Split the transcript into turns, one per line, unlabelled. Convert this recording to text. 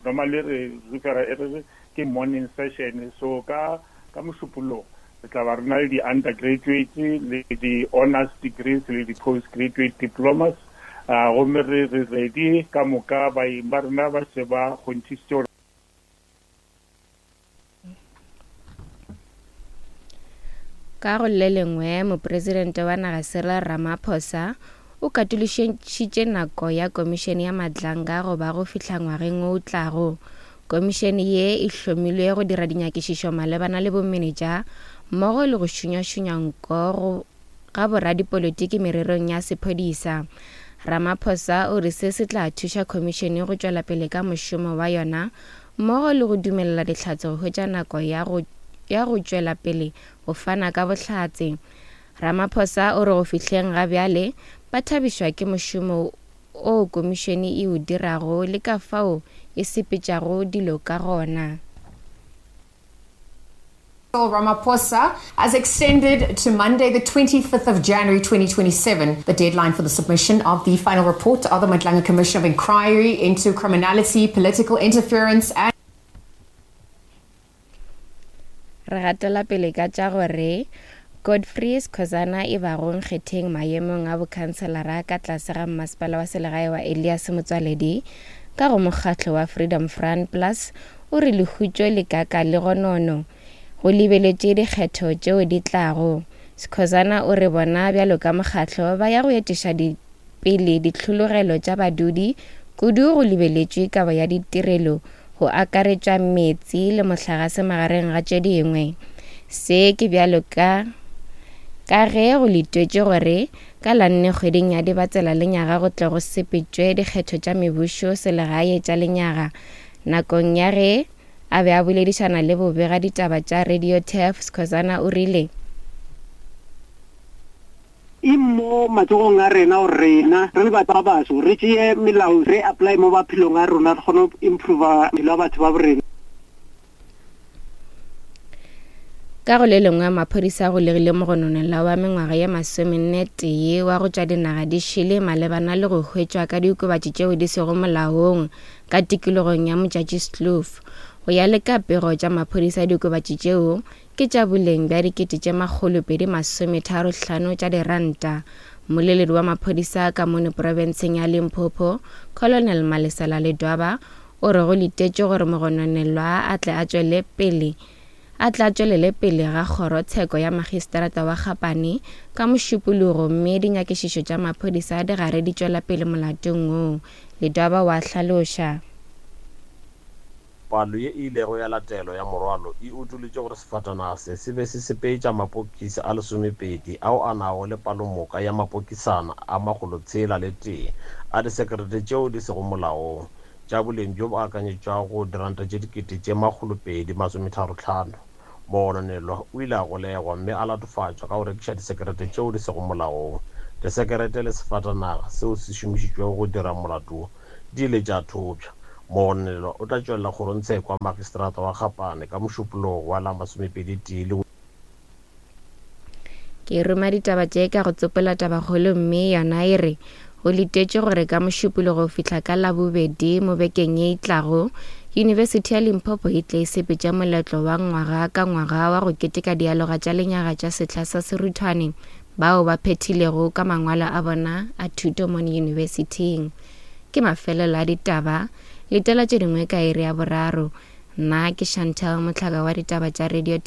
normally re refera ke morning session, so ka mošupologo re tla ba re na le di-undergraduate le di-honors degrees le di-postgraduate diplomas gomme re ready ka moka baeng ba rena ba se ba kgontšhisitše
ka go le lengwe mopresidente wa naga Cyril Ramaphosa o katološitše nako ya komišene ya Madlanga go ba go fihla ngwageng o tlago. Komišene ye e hlomilwe go dira dinyakišišo malebana le bomenetša mmogo le go šunya nko ga boradipolitiki mererong ya sephodisa. Ramaphosa o re se tla thuša komišene go tšwela pele ka mošomo wa yona mmogo le go dumelela dihlatse go hwetša nako ya go tšwela pele go fana ka bohlatse. Ramaphosa o re go fihleng ga bjale ba thabišwa ke mošomo o komišene e o dirago le ka fao e sepetšago dilo ka gona.
Ramaphosa has extended to Monday, the 25th of January 2027, the deadline for the submission of the final report of the Madlanga Commission of Inquiry into Criminality, Political Interference and
re gatela pele ka tša gore Godfrey Skhosana e ba go nkgetheng maemong a bokhanselara ka tlase ga mmasepala wa selegae wa Elias Motsoaledi ka go mokgatlo wa Freedom Front Plus o re lehutšo le kaka le gonono go lebeletše dikgetho tšeo di tlago. Skhosana o re bona bjalo ka mokgatlo ba ya go etiša pele ditlhologelo tša badudi kudu go lebeletšwe kabo ya ditirelo go akaretša metsi le mohlagase magareng ga tše dingwe. Se ke bjalo ka ge go letwetše gore ka la 4 kgweding ya Dibatsela lenyaga go tle go sepetšwe dikgetho tša mebušo selegae tša lenyaga. Nakong ya ge a be a boledišana le bobega ditaba tša Radio TAF, Skhosana o rile
mo matsogong a rena o rena re le batho ba baso re tšee melao re apply mo baphelong a rona re kgone go improve maphelo a batho ba borena.
ka go le lengwe maphodisa go legile mogononela wa mengwaga ya 41 wa go tšwa dinaga di šele malebana le go hwetšwa ka diokobatši tšeo di sego molaong ka tikologong ya Mojadji Kloof. Go ya le ka pego tša maphodisa diokobatši tšeo ke tša boleng bja R235 tša diranta. Moleledi wa maphodisa ka mono provinseng ya Limpopo, Colonel Malesela Ledwaba, o re go letetše gore mogononelwa a tle a tšwelele pele ga kgorotsheko ya magistrata wa Gapane ka mošupologo mme dinyakišišo tša maphodisa di gare di tšwela pele molatong o. Ledwaba wa hlaloša
palo ye ilego ya latelo ya morwalo e utuletše gore sefatanaga se be se sepetša mapokisi a 12 ao a nago le palomoka ya mapokisana a 601 a disekerete tšeo di sego molaong tša boleng bjo bo akanyetšwa go diranta tše dikete tše 235. Mogononelwa o ile a golegwa mme a latofatšwa ka go rekiša disekerete tšeo di sego molaong. Disekerete le sefatanaga seo se šomišitšwego go dira molato di ile tša thopša. Mogononelwa o tla tšwelela kgorontsheko wa magistrata wa Gapane ka mošupologo wa la 21.
ke ruma ditaba tše ka go tsopela tabakgolo mme yona e re go letetše gore ka mošupologo go fihla ka Labobedi mo bekeng ye itlago University ya Limpopo e tle e sepetša moletlo wa ngwaga ka ngwaga wa go keteka dialoga tša lenyaga tša sehla sa serutwane bao ba phethilego ka mangwalo a bona a thuto mo yunibesithing. Ke mafelelo a ditaba letela tše dingwe ka iri ya boraro. Nna ke Chantal Mohlaga wa ditaba tša Radio